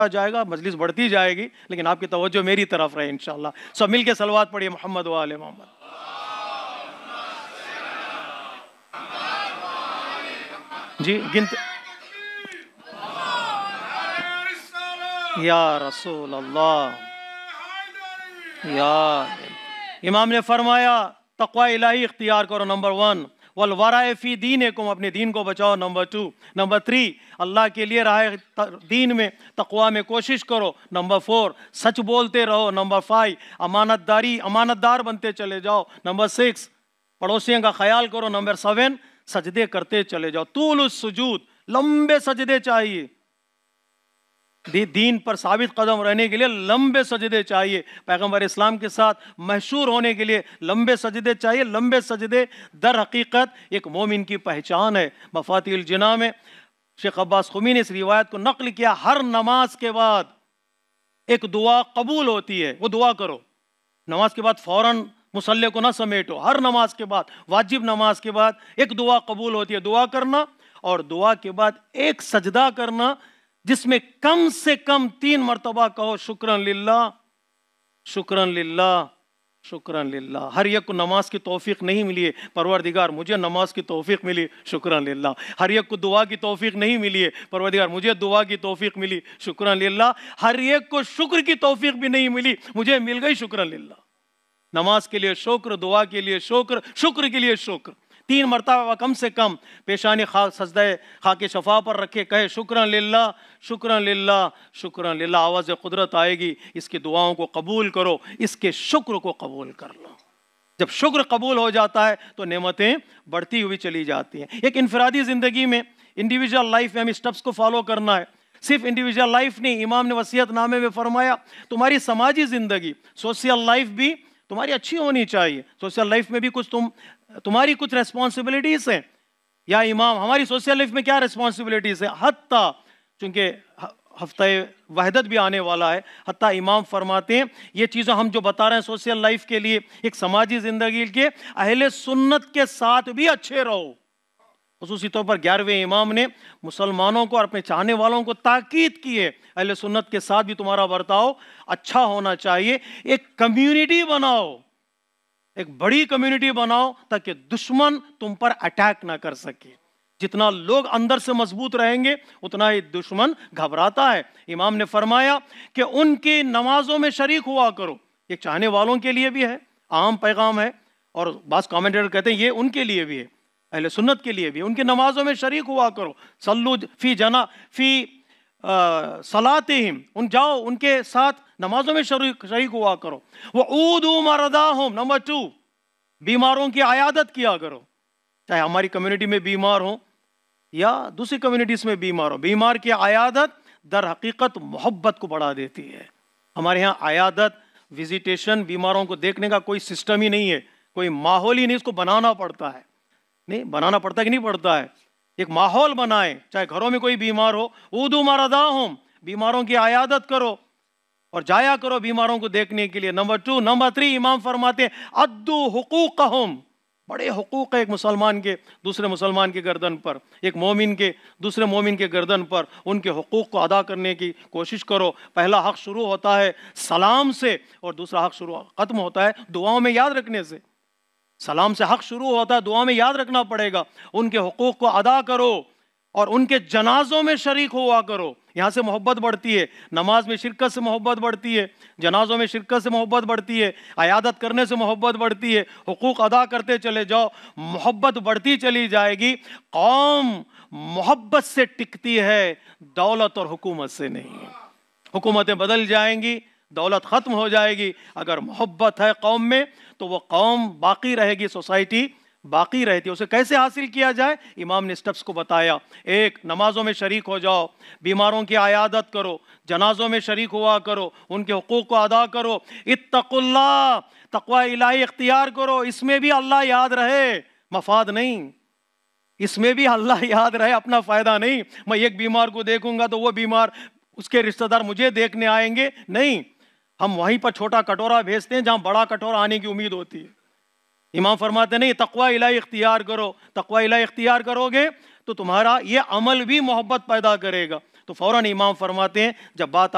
جائے گا, مجلس بڑھتی جائے گی, لیکن آپ کی توجہ میری طرف رہے انشاءاللہ. سب مل کے صلوات پڑھیے محمد و آل محمد. جی گنتے یا رسول اللہ. یا امام نے فرمایا تقوی الہی اختیار کرو, نمبر 1. والورع فی دینکم, اپنے دین کو بچاؤ, نمبر 2. نمبر 3, اللہ کے لیے راہ دین میں تقوی میں کوشش کرو, نمبر 4. سچ بولتے رہو, نمبر 5. امانت دار بنتے چلے جاؤ, نمبر 6. پڑوسیوں کا خیال کرو, نمبر 7. سجدے کرتے چلے جاؤ, طول السجود, لمبے سجدے چاہیے. دین پر ثابت قدم رہنے کے لیے لمبے سجدے چاہیے. پیغمبر اسلام کے ساتھ مشہور ہونے کے لیے لمبے سجدے چاہیے. لمبے سجدے در حقیقت ایک مومن کی پہچان ہے. مفاتیح الجناح میں شیخ عباس خمی نے اس روایت کو نقل کیا, ہر نماز کے بعد ایک دعا قبول ہوتی ہے, وہ دعا کرو. نماز کے بعد فوراً مصلی کو نہ سمیٹو, ہر نماز کے بعد, واجب نماز کے بعد ایک دعا قبول ہوتی ہے. دعا کرنا, اور دعا کے بعد ایک سجدہ کرنا جس میں کم سے کم 3 مرتبہ کہو شکرن للہ, شکرن للہ, شکرن للہ. ہر ایک کو نماز کی توفیق نہیں ملی ہے, پروردگار مجھے نماز کی توفیق ملی, شکرن للہ. ہر ایک کو دعا کی توفیق نہیں ملی ہے, پروردگار مجھے دعا کی توفیق ملی, شکرن للہ. ہر ایک کو شکر کی توفیق بھی نہیں ملی, مجھے مل گئی, شکرن للہ. نماز کے لیے شکر, دعا کے لیے شکر, شکر کے لیے شکر. 3 مرتبہ کم سے کم پیشانی سجدہ خاک شفا پر رکھے, کہے شکرن للہ, شکرن للہ, شکرن للہ. آواز قدرت آئے گی. اس کی دعاؤں کو قبول کرو, اس کے شکر کو قبول کر لو. جب شکر قبول ہو جاتا ہے تو نعمتیں بڑھتی ہوئی چلی جاتی ہیں. ایک انفرادی زندگی میں, انڈیویجول لائف میں ہمیں سٹیپس کو فالو کرنا ہے. صرف انڈیویجول لائف نہیں, امام نے وصیت نامے میں فرمایا تمہاری سماجی زندگی, سوشل لائف بھی تمہاری اچھی ہونی چاہیے. سوشل لائف میں بھی تمہاری کچھ ریسپانسبلٹیز ہیں. یا امام, ہماری سوشل لائف میں کیا ریسپانسبلٹیز ہیں؟ حتیٰ چونکہ ہفتہ وحدت بھی آنے والا ہے, حتیٰ امام فرماتے ہیں یہ چیزیں ہم جو بتا رہے ہیں سوشل لائف کے لیے, ایک سماجی زندگی کے, اہل سنت کے ساتھ بھی اچھے رہو. خصوصی طور پر 11ویں امام نے مسلمانوں کو اور اپنے چاہنے والوں کو تاکید کی ہے, اہل سنت کے ساتھ بھی تمہارا برتاؤ اچھا ہونا چاہیے. ایک کمیونٹی بناؤ, ایک بڑی کمیونٹی بناؤ تاکہ دشمن تم پر اٹیک نہ کر سکے. جتنا لوگ اندر سے مضبوط رہیں گے اتنا ہی دشمن گھبراتا ہے. امام نے فرمایا کہ ان کی نمازوں میں شریک ہوا کرو. یہ چاہنے والوں کے لیے بھی ہے, عام پیغام ہے, اور بعض کامنٹیٹر کہتے ہیں یہ ان کے لیے بھی ہے, اہل سنت کے لیے بھی. ان کی نمازوں میں شریک ہوا کرو. صلو فی صلاتہم, ان جاؤ ان کے ساتھ نمازوں میں شریک ہوا کرو. وعودوا مرضاہم, نمبر 2, بیماروں کی عیادت کیا کرو. چاہے ہماری کمیونٹی میں بیمار ہوں یا دوسری کمیونٹیز میں بیمار ہوں, بیمار کی عیادت در حقیقت محبت کو بڑھا دیتی ہے. ہمارے ہاں عیادت, وزیٹیشن, بیماروں کو دیکھنے کا کوئی سسٹم ہی نہیں ہے, کوئی ماحول ہی نہیں, اس کو بنانا پڑتا ہے. نہیں بنانا پڑتا کہ نہیں پڑتا ہے, ایک ماحول بنائیں. چاہے گھروں میں کوئی بیمار ہو, عودوا مرضاہم, بیماروں کی عیادت کرو اور جایا کرو بیماروں کو دیکھنے کے لیے. نمبر 2. نمبر 3, امام فرماتے ہیں ادوا حقوقہم. بڑے حقوق ہے ایک مسلمان کے دوسرے مسلمان کے گردن پر, ایک مومن کے دوسرے مومن کے گردن پر. ان کے حقوق کو ادا کرنے کی کوشش کرو. پہلا حق شروع ہوتا ہے سلام سے, اور دوسرا حق ختم ہوتا ہے دعاؤں میں یاد رکھنے سے. سلام سے حق شروع ہوتا ہے, دعا میں یاد رکھنا پڑے گا. ان کے حقوق کو ادا کرو اور ان کے جنازوں میں شریک ہوا کرو. یہاں سے محبت بڑھتی ہے, نماز میں شرکت سے محبت بڑھتی ہے, جنازوں میں شرکت سے محبت بڑھتی ہے, عیادت کرنے سے محبت بڑھتی ہے. حقوق ادا کرتے چلے جاؤ, محبت بڑھتی چلی جائے گی. قوم محبت سے ٹکتی ہے, دولت اور حکومت سے نہیں. حکومتیں بدل جائیں گی, دولت ختم ہو جائے گی. اگر محبت ہے قوم میں تو وہ قوم باقی رہے گی, سوسائٹی باقی رہتی ہے. اسے کیسے حاصل کیا جائے؟ امام نے سٹیپس کو بتایا. 1, نمازوں میں شریک ہو جاؤ, بیماروں کی عیادت کرو, جنازوں میں شریک ہوا کرو, ان کے حقوق کو ادا کرو. اتقوا اللہ, تقوی الہی اختیار کرو. اس میں بھی اللہ یاد رہے, مفاد نہیں. اس میں بھی اللہ یاد رہے, اپنا فائدہ نہیں. میں ایک بیمار کو دیکھوں گا تو وہ بیمار اس کے رشتہ دار مجھے دیکھنے آئیں گے, نہیں. ہم وہیں پر چھوٹا کٹورا بھیجتے ہیں جہاں بڑا کٹورا آنے کی امید ہوتی ہے. امام فرماتے نہیں, تقوی الہی اختیار کرو. تقوی الہی اختیار کرو گے تو تمہارا یہ عمل بھی محبت پیدا کرے گا. تو فوراً امام فرماتے ہیں جب بات